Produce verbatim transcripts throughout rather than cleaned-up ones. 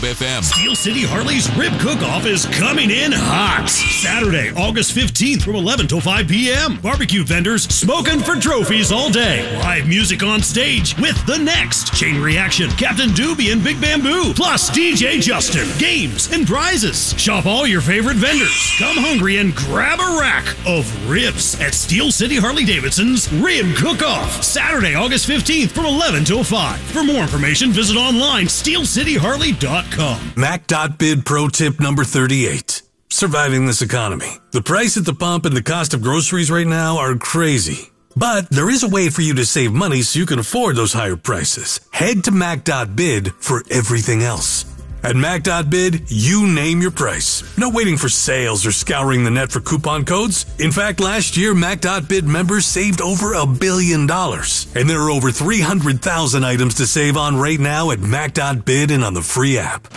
F M. Steel City Harley's Rib Cook-Off is coming in hot. Saturday, August fifteenth from eleven till five p.m. Barbecue vendors smoking for trophies all day. Live music on stage with The Next, Chain Reaction, Captain Doobie, and Big Bamboo. Plus D J Justin, games, and prizes. Shop all your favorite vendors. Come hungry and grab a rack of ribs at Steel City Harley-Davidson's Rib Cook-Off. Saturday, August fifteenth from eleven till five. For more information, visit online steel city harley dot com. Mac.bid pro tip number thirty-eight. Surviving this economy. The price at the pump and the cost of groceries right now are crazy. But there is a way for you to save money so you can afford those higher prices. Head to Mac.bid for everything else. At Mac.bid, you name your price. No waiting for sales or scouring the net for coupon codes. In fact, last year, Mac.bid members saved over a billion dollars. And there are over three hundred thousand items to save on right now at Mac.bid and on the free app.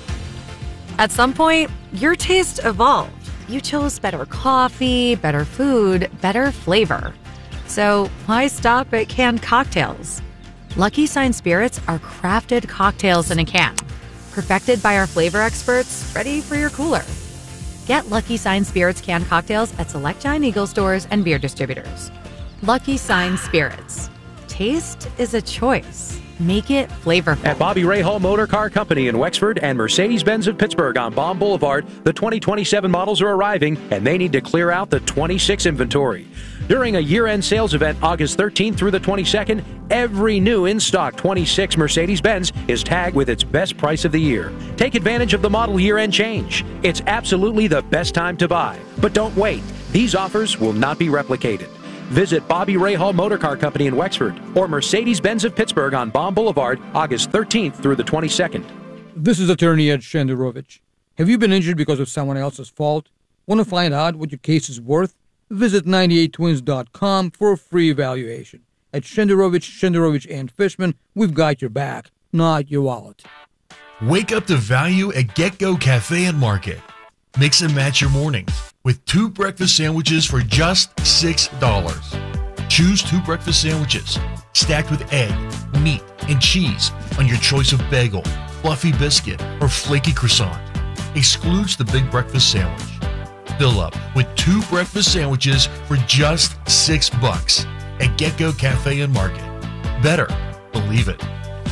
At some point, your taste evolved. You chose better coffee, better food, better flavor. So why stop at canned cocktails? Lucky Sign Spirits are crafted cocktails in a can, perfected by our flavor experts, ready for your cooler. Get Lucky Sign Spirits canned cocktails at select Giant Eagle stores and beer distributors. Lucky Sign Spirits. Taste is a choice. Make it flavorful. At Bobby Ray Hall Motor Car Company in Wexford and Mercedes-Benz of Pittsburgh on Baum Boulevard, the twenty twenty-seven models are arriving, and they need to clear out the twenty-six inventory. During a year-end sales event August thirteenth through the twenty-second, every new in-stock twenty-six Mercedes-Benz is tagged with its best price of the year. Take advantage of the model year-end change. It's absolutely the best time to buy. But don't wait. These offers will not be replicated. Visit Bobby Ray Hall Motor Car Company in Wexford or Mercedes-Benz of Pittsburgh on Baum Boulevard August thirteenth through the twenty-second. This is attorney Ed Shenderovich. Have you been injured because of someone else's fault? Want to find out what your case is worth? Visit ninety-eight twins dot com for a free evaluation. At Shenderovich, Shenderovich and Fishman, we've got your back, not your wallet. Wake up to value at Get-Go Cafe and Market. Mix and match your mornings with two breakfast sandwiches for just six dollars. Choose two breakfast sandwiches stacked with egg, meat, and cheese on your choice of bagel, fluffy biscuit, or flaky croissant. Excludes the big breakfast sandwich. Fill up with two breakfast sandwiches for just six bucks at Get-Go Cafe and Market. Better believe it.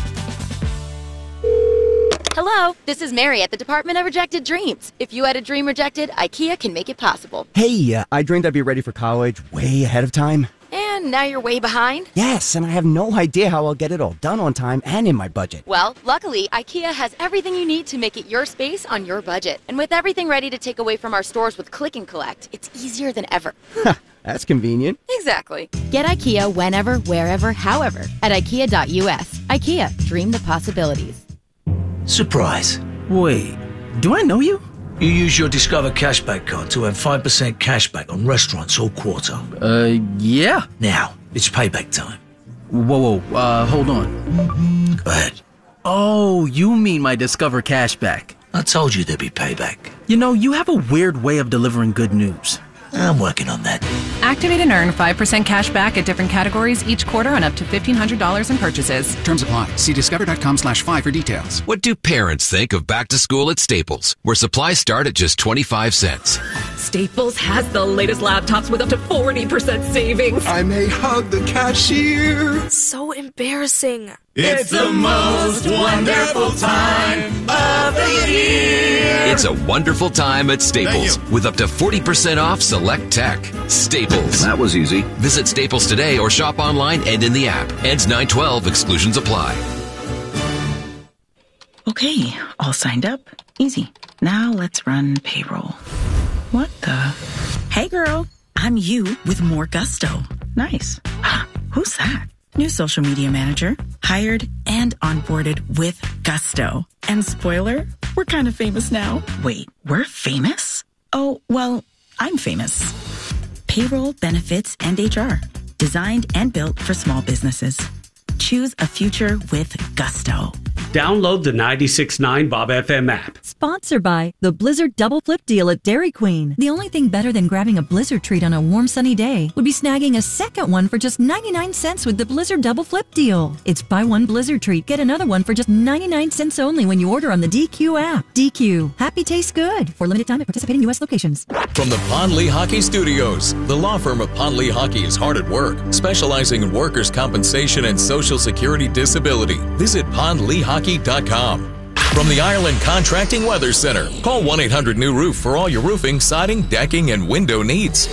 Hello, this is Mary at the Department of Rejected Dreams. If you had a dream rejected, IKEA can make it possible. Hey, uh, I dreamed I'd be ready for college way ahead of time. And now you're way behind? Yes, and I have no idea how I'll get it all done on time and in my budget. Well, luckily, IKEA has everything you need to make it your space on your budget. And with everything ready to take away from our stores with Click and Collect, it's easier than ever. That's convenient. Exactly. Get IKEA whenever, wherever, however at ikea dot u s. IKEA, dream the possibilities. Surprise. Wait, do I know you? You use your Discover Cashback card to have five percent cashback on restaurants all quarter. Uh, yeah. Now, it's payback time. Whoa, whoa, uh, hold on. Go ahead. Oh, you mean my Discover Cashback. I told you there'd be payback. You know, you have a weird way of delivering good news. I'm working on that. Activate and earn five percent cash back at different categories each quarter on up to fifteen hundred dollars in purchases. Terms apply. See discover.com slash five for details. What do parents think of back to school at Staples, where supplies start at just twenty-five cents? Staples has the latest laptops with up to forty percent savings. I may hug the cashier. So embarrassing. It's the most wonderful time of the year. It's a wonderful time at Staples with up to forty percent off select tech. Staples. That was easy. Visit Staples today or shop online and in the app. Ends nine twelve. Exclusions apply. Okay, all signed up. Easy. Now let's run payroll. What the? Hey girl, I'm you with more gusto. Nice. Who's that? New social media manager, hired and onboarded with gusto. And spoiler, we're kind of famous now. Wait, we're famous? Oh, well, I'm famous. Payroll, benefits, and H R. Designed and built for small businesses. Choose a future with gusto. Download the ninety-six point nine Bob F M app. Sponsored by the Blizzard Double Flip Deal at Dairy Queen. The only thing better than grabbing a Blizzard treat on a warm sunny day would be snagging a second one for just ninety-nine cents with the Blizzard Double Flip Deal. It's buy one Blizzard treat, get another one for just ninety-nine cents only when you order on the D Q app. D Q. Happy tastes good. For limited time at participating U S locations. From the Pond Lee Hockey Studios, the law firm of Pond Lee Hockey is hard at work, specializing in workers' compensation and Social Security disability. Visit pond lee hockey dot com. From the Ireland Contracting Weather Center, call one eight hundred new roof for all your roofing, siding, decking, and window needs.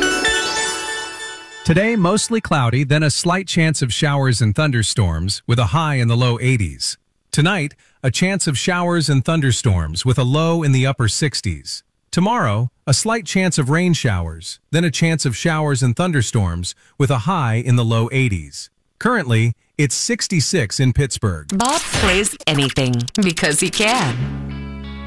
Today, mostly cloudy, then a slight chance of showers and thunderstorms with a high in the low eighties. Tonight, a chance of showers and thunderstorms with a low in the upper sixties. Tomorrow, a slight chance of rain showers, then a chance of showers and thunderstorms with a high in the low eighties. Currently, it's sixty-six in Pittsburgh. Bob plays anything because he can.